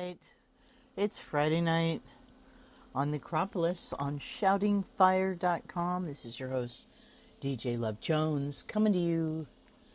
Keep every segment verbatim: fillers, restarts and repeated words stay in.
right. It's Friday night on the Acropolis on shouting fire dot com. This is your host, D J Love Jones, coming to you,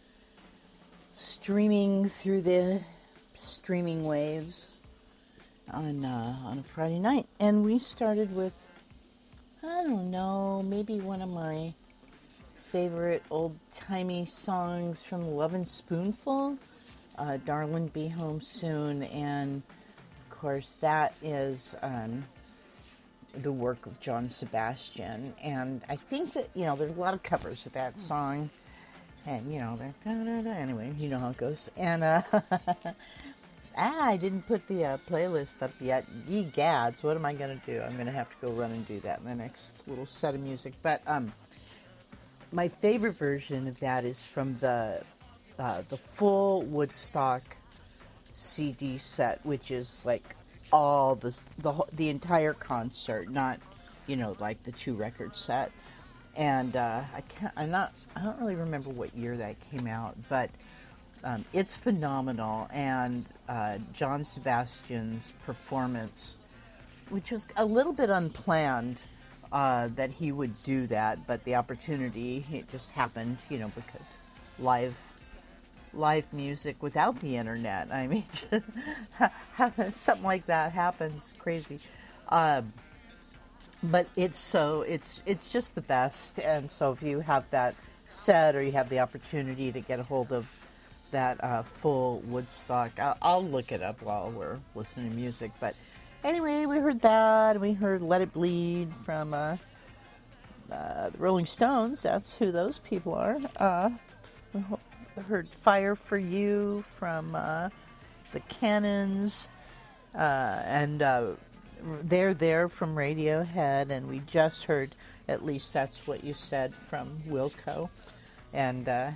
streaming through the streaming waves on, uh, on a Friday night. And we started with, I don't know, maybe one of my favorite old-timey songs from Lovin' Spoonful, uh, Darlin' Be Home Soon, and of course that is um, the work of John Sebastian. And I think that, you know, there's a lot of covers of that song, and, you know, they're, anyway, you know how it goes. And, uh, ah, I didn't put the uh, playlist up yet. Ye gads, what am I going to do? I'm going to have to go run and do that in the next little set of music. But, um, my favorite version of that is from the uh, the full Woodstock C D set, which is like all the the the entire concert, not, you know, like the two record set. And uh, I can't, I'm not, I don't really remember what year that came out, but um, it's phenomenal. And uh, John Sebastian's performance, which was a little bit unplanned. Uh, that he would do that, but the opportunity, it just happened, you know, because live live music without the internet, I mean, something like that happens, crazy. Uh, but it's so, it's it's just the best, and so if you have that set, or you have the opportunity to get a hold of that uh, full Woodstock, I'll, I'll look it up while we're listening to music, but anyway, we heard that, and we heard Let It Bleed from uh, uh, the Rolling Stones. That's who those people are. Uh, we heard Fire for You from uh, the Cannons, uh, and uh, They're There from Radiohead, and we just heard At Least That's What You Said from Wilco. And uh,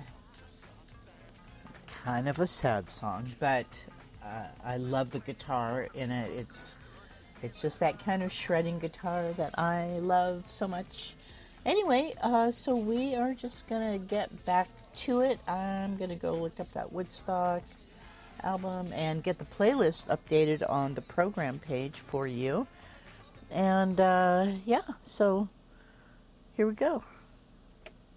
kind of a sad song, but uh, I love the guitar in it. It's It's just that kind of shredding guitar that I love so much. Anyway, uh, so we are just going to get back to it. I'm going to go look up that Woodstock album and get the playlist updated on the program page for you. And, uh, yeah, so here we go.